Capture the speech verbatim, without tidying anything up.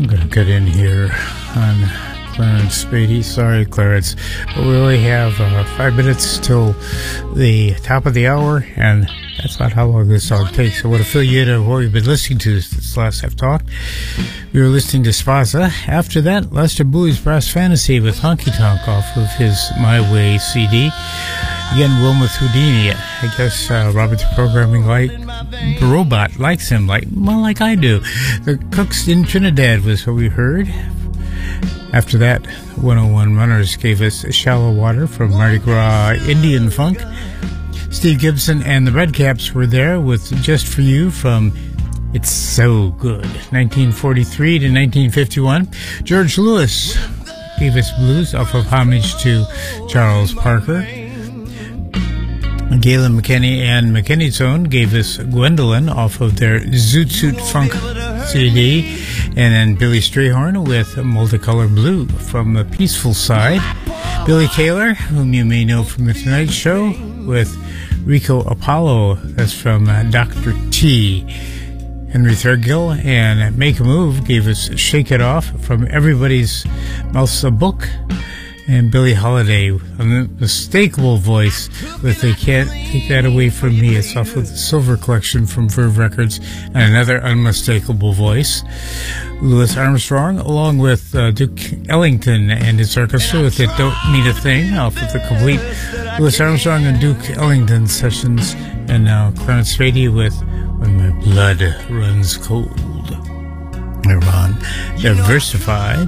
I'm going to get in here on Clarence Spady. Sorry, Clarence, but we only have uh, five minutes till the top of the hour, and that's not how long this song takes. I want to fill you in on what we've been listening to since last I've talked. We were listening to Spaza. After that, Lester Bowie's Brass Fantasy with Honky Tonk off of his My Way C D. Again, Wilma Houdini. I guess uh, Robert the Programming Light the Robot likes him like, well, like I do. The Cooks in Trinidad was what we heard. After that, one oh one Runners gave us Shallow Water from Mardi Gras Indian Funk. Steve Gibson and the Redcaps were there with Just For You from It's So Good, nineteen forty-three to nineteen fifty-one. George Lewis gave us Blues off of Homage to Charles Parker. Galen McKinney and McKinney's Own gave us Gwendolyn off of their Zoot Suit Funk C D. And then Billy Strayhorn with Multicolored Blue from the Peaceful Side. Billy Taylor, whom you may know from The Tonight Show, with Rico Apollo. That's from uh, Doctor T. Henry Thurgill and Make a Move gave us Shake It Off from Everybody's Mouth's a Book. And Billie Holiday, a unmistakable voice with They Can't Take That Away From Me. It's off of the Silver Collection from Verve Records, and another unmistakable voice. Louis Armstrong, along with uh, Duke Ellington and his orchestra with It Don't Mean a Thing, off of the complete Louis Armstrong and Duke Ellington sessions. And now Clarence Spady with When My Blood Runs Cold. They're on Diversified.